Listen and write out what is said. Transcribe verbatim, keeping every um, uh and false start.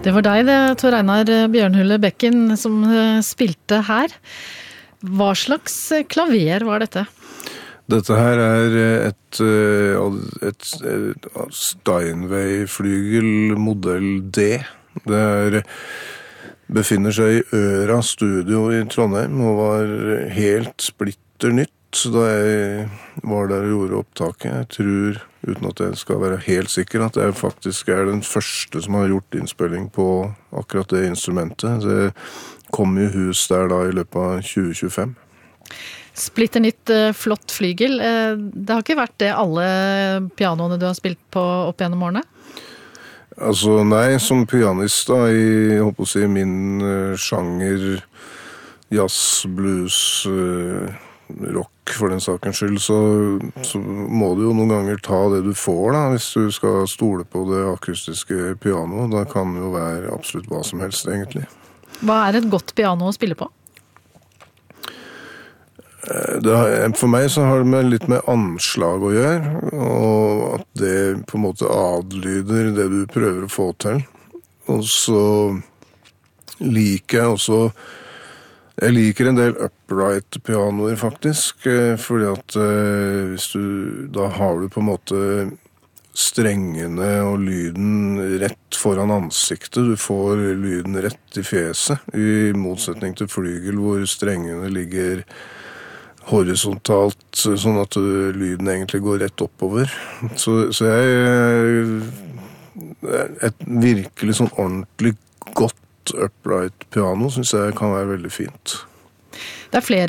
Det var deg det, Tor Einar Bjørnhule Bekken, som spilte her. Hva slags klaver var dette? Dette her er et, et, et Steinway-flygel modell D. Det er, befinner seg i Øra studio i Trondheim og var helt splitter nytt da jeg var der og gjorde opptaket. Jeg tror, uten at jeg skal være helt sikker, at jeg faktisk er den første som har gjort innspilling på akkurat det instrumentet. Det kom i hus der da i løpet av tjue tjuefem. Splitter nytt, flott flygel. Det har ikke vært det alle pianoene du har spilt på opp gjennom årene? Altså, nei, som pianist da, i, jeg håper å si, min uh, sjanger, jazz, blues, uh, rock for den sakens skyld, så, så må du jo noen ganger ta det du får da, hvis du skal stole på det akustiske pianoet. Da kan det jo være absolutt hva som helst, egentlig. Hva er et godt piano å spille på? Det, for meg så har det med litt med anslag å gjøre, og at det på en måte adlyder det du prøver å få til. Og så liker jeg også Jeg liker en del upright pianoer faktisk, fordi at eh, hvis du, da har du på en måte strengene og lyden rett foran ansiktet. Du får lyden rett i fjeset, i motsetning til flygel hvor strengene ligger horisontalt, sånn at lyden egentlig går rett oppover. Så, så jeg, et virkelig sånn ordentlig godt upright piano synes jeg kan være veldig fint. Det er flere